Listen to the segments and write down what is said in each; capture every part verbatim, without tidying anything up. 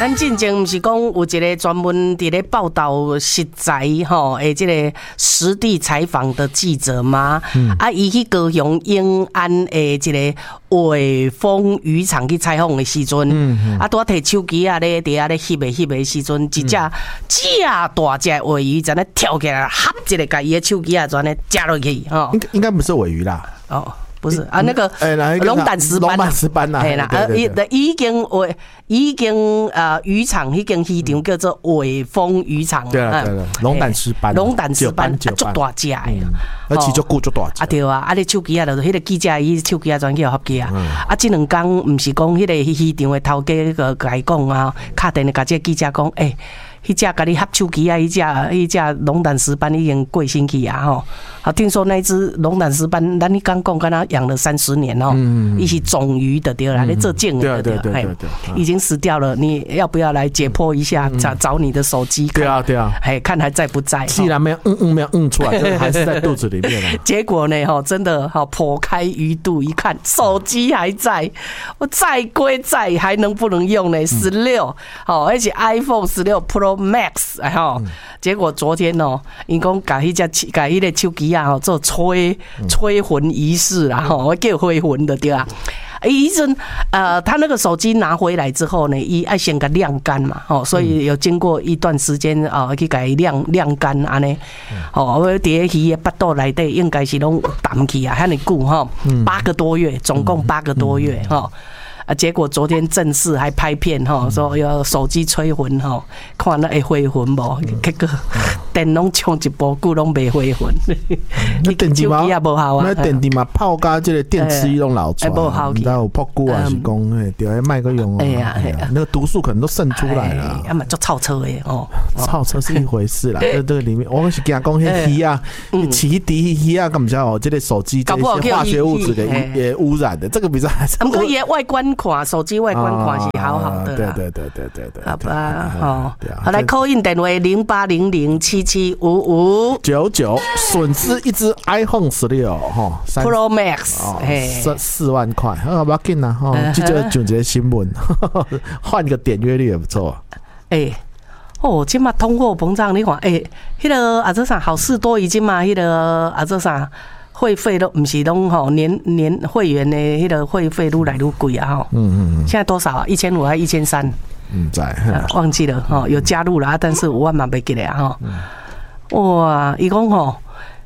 咱进前不是讲有一个专门伫咧报道实在吼，诶，这个实地采访的记者吗？嗯、啊，伊去高雄永安诶，这个伟丰渔场去采访的时阵，嗯嗯、啊，拄啊摕手机啊咧，伫遐咧翕诶翕诶时阵，一只正大只尾鱼在那跳起来，合一个甲伊诶手机啊，全咧夹落去吼。 应应该不是尾鱼啦。 哦。不是啊，那个龙胆石斑， 龙胆石斑呐， 系啦，呃，已经伟已经呃渔场迄间渔场叫做伟丰渔场， 对了对了，龙胆石斑， 龙胆石斑啊，足大只诶， 而且足够足大只啊，对啊，啊，你手机啊，就迄个记者伊手机啊，全去合机啊，啊，即两工毋是讲迄个渔场诶头家迄个甲伊讲啊，敲电甲这记者讲，诶。迄只甲你合手机啊，迄只迄只龙胆石斑已經過身去啊吼！啊，聽說那只龍膽石斑，咱你剛講，敢若養了三十年哦，伊是種魚的對啦，你做證的對對對，已經死掉了。你要不要來解剖一下？找找你的手機？ 對啊對啊， 哎，看還在不在？ 既然沒有嗯嗯沒有嗯出來，就還是在肚子裡面了。 結果呢，吼，真的哈，剖開魚肚一看，手機還在，我再歸在，還能不能用呢？十六，好，而且 iPhone 十六 Pro Max， 哎吼，结果昨天哦，因讲把迄只把迄个手机啊，做催催魂仪式啦，吼，我叫催魂的对啊。伊阵呃，他那个手机拿回来之后呢，伊爱先给晾干嘛，吼，所以有经过一段时间啊，去给晾晾干安尼，吼，我伫咧鱼的腹肚内底应该是拢淡去啊，遐尼久吼，八个多月，总共八个多月吼。啊！结果昨天正式还拍片哈，说要手机催魂哈，看那会回魂无？结果电拢充一部，久拢袂回魂。 那电池嘛也无效啊， 那电池嘛泡甲这个电池拢老出来， 无效。 你知道有泡久啊是讲，诶，对，卖个用哦。哎呀，那个毒素可能都渗出来了。 啊嘛，就超车诶哦， 超车是一回事啦。这这个里面，我是惊讲迄鱼啊，起底鱼啊，咁晓哦，这个手机这些化学物质给也污染的，这个比较还是。 不过也外观。看手机外观看是好好的啦， 对对对对对对， 好吧，好，好来 call in 电话零八零零七七五五九九，损失一只 iPhone 十六哈 Pro Max， 四四万块，好不要紧啦，哈，这就就这个新闻，换个点阅率也不错， 哎。哦，即嘛通货膨胀，你看，诶、欸，迄、那个啊，这啥好事多已经嘛，迄、那个啊，这啥会费都不是拢吼年年会员的迄个会费愈来愈贵啊吼。嗯嗯嗯。现在多少啊？一千五还一千三？ 嗯，在、 啊、忘记了哈，有加入了，但是五万嘛没给了哈。哇，伊讲吼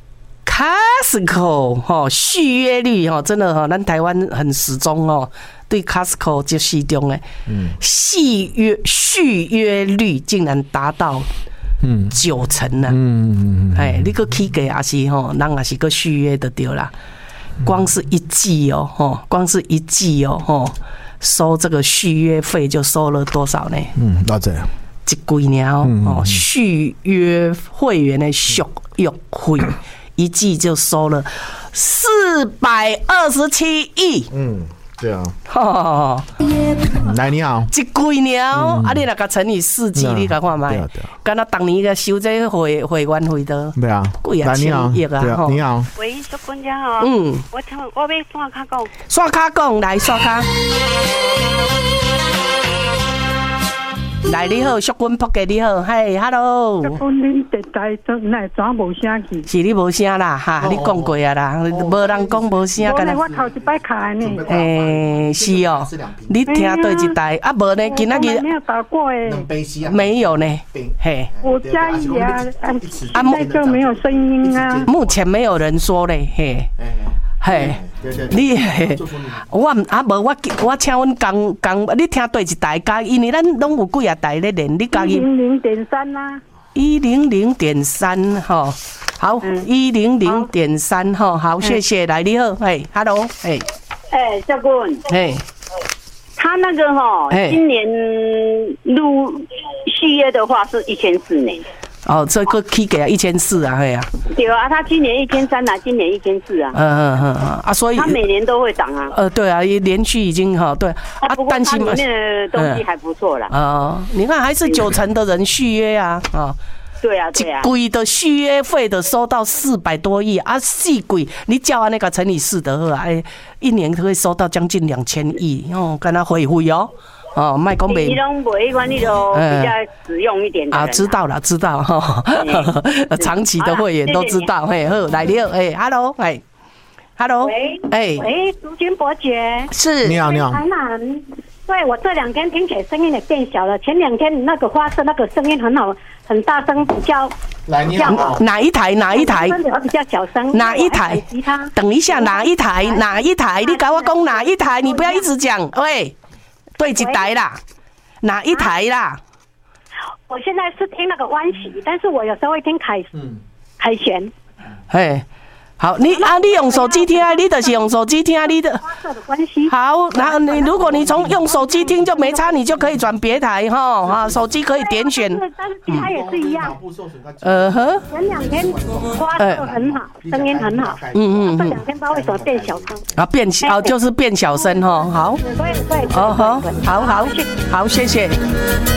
，Costco 吼续约率吼，真的哈，咱台湾很始终哦。对 Costco 这市中诶，续约续约率竟然达到九成呢！嗯，哎，你个起价也是吼，人也是个续约的对啦。光是一季哦，吼，光是一季哦，吼，收这个续约费就收了多少呢？ 嗯，多少？ 一几年哦，续约会员的续约费一季就收了四百二十七亿。嗯。 对啊，哦，来你好， 一几年哦，啊，你那个乘以四季，你甲看卖，敢若当年个收这会会员费的， 对啊， 贵啊，千亿啊， 你好， 喂，小姑娘好，嗯，我请我要刷卡讲， 刷卡讲来刷卡。来你好，淑君仆嘅你好，嘿 ，hello。 淑君，恁电台怎来怎无声去？ 是你无声啦，哈，你讲过啊啦，无人讲无声。 我我头一摆卡呢。 诶，是哦，你听对一台啊？无呢，今仔日没有打过诶。 没有呢，嘿。 我家里啊，啊，那个没有声音啊。 目前没有人说嘞，嘿。嘿，你我啊无我我请阮工工，你听对一台家，因为咱拢有几啊台咧练，你家己一零零点三啦， 一零零点三哈，好，一零零点三哈，好，谢谢，来你好，嘿 ，hello， 嘿， 哎，教官， 嘿， 他那个哈，今年入续约的话是一千四呢。 哦，这个起价一千四啊，嘿啊。 对啊，他今年一千三啊，今年一千四啊。嗯嗯嗯嗯啊， 所以他每年都会涨啊。 呃，对啊，连续已经哈对啊，但是里面的东西还不错啦。 哦，你看还是九成的人续约啊，啊。 对啊，对啊。 一季的续约费的收到四百多亿啊，四季你叫啊那个乘以四的话，哎，一年可以收到将近两千亿哦，跟他回回哦。 哦，卖讲袂。 你拢袂关，你就比较实用一点的。啊， 知道了，知道哈。长期的会员都知道，嘿，好，来你好，哎 ，hello， 哎 ，hello， 喂， 哎， 喂，竹君伯爵， 是， 你好，你好。 台南，对我这两天听起来声音也变小了，前两天那个花色那个声音很好，很大声，比较。 来，你好。 哪一台？哪一台？ 比较小声。 哪一台？等一下，哪一台？哪一台？你跟我讲哪一台？你不要一直讲，喂，对几台啦？哪一台啦？ 我现在是听那个湾喜，但是我有时候会听凯凯旋。 嘿。好，你啊，你用手机听，你就是用手机听，你的。好，然后你如果你从用手机听就没差，你就可以转别台哈啊，手机可以点选。 但是其他也是一样。 呃呵。 前两天花色很好，声音很好。嗯嗯。这两天不知道为什么变小声。 啊，变小就是变小声哈，好。 对对。 哦好，好好好，谢谢。